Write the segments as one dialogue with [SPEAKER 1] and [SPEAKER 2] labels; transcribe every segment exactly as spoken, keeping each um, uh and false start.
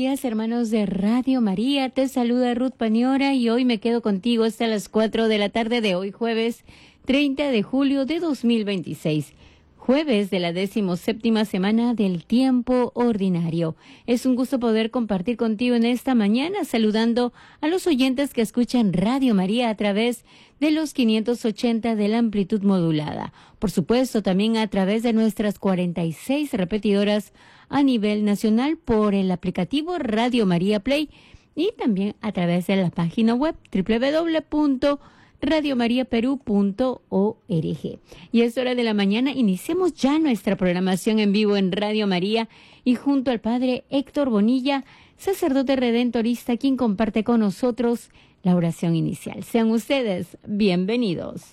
[SPEAKER 1] días, hermanos de Radio María. Te saluda Ruth Paniora y hoy me quedo contigo hasta las cuatro de la tarde de hoy, jueves treinta de julio de dos mil veintiséis. Jueves de la decimoséptima semana del tiempo ordinario. Es un gusto poder compartir contigo en esta mañana, saludando a los oyentes que escuchan Radio María a través de los quinientos ochenta de la amplitud modulada. Por supuesto, también a través de nuestras cuarenta y seis repetidoras a nivel nacional por el aplicativo Radio María Play y también a través de la página web doble u doble u doble u punto radio maría perú punto org. Y es hora de la mañana, iniciemos ya nuestra programación en vivo en Radio María y junto al Padre Héctor Bonilla, sacerdote redentorista, quien comparte con nosotros la oración inicial. Sean ustedes bienvenidos.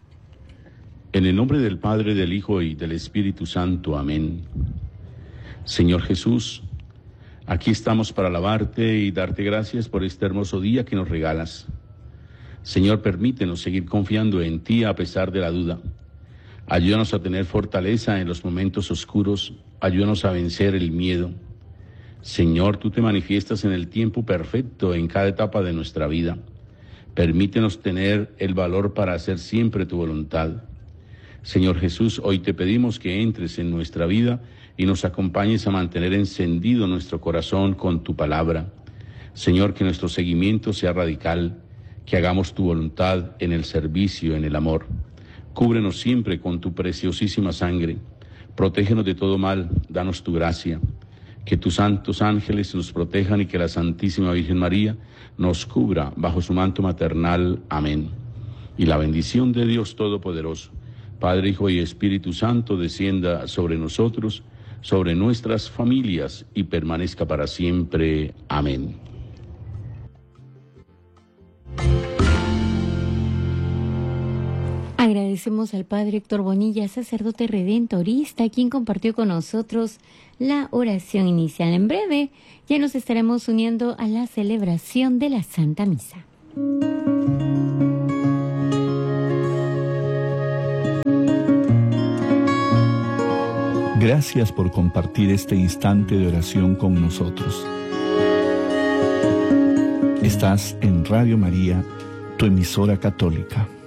[SPEAKER 2] En el nombre del Padre, del Hijo y del Espíritu Santo. Amén. Señor Jesús, aquí estamos para alabarte y darte gracias por este hermoso día que nos regalas. Señor, permítenos seguir confiando en ti a pesar de la duda. Ayúdanos a tener fortaleza en los momentos oscuros. Ayúdanos a vencer el miedo. Señor, tú te manifiestas en el tiempo perfecto en cada etapa de nuestra vida. Permítenos tener el valor para hacer siempre tu voluntad. Señor Jesús, hoy te pedimos que entres en nuestra vida y nos acompañes a mantener encendido nuestro corazón con tu palabra. Señor, que nuestro seguimiento sea radical, que hagamos tu voluntad en el servicio, en el amor. Cúbrenos siempre con tu preciosísima sangre. Protégenos de todo mal, danos tu gracia. Que tus santos ángeles nos protejan y que la Santísima Virgen María nos cubra bajo su manto maternal. Amén. Y la bendición de Dios Todopoderoso, Padre, Hijo y Espíritu Santo, descienda sobre nosotros, sobre nuestras familias y permanezca para siempre. Amén.
[SPEAKER 1] Agradecemos al Padre Héctor Bonilla, sacerdote redentorista, quien compartió con nosotros la oración inicial. En breve ya nos estaremos uniendo a la celebración de la Santa Misa.
[SPEAKER 3] Gracias por compartir este instante de oración con nosotros. Estás en Radio María, tu emisora católica.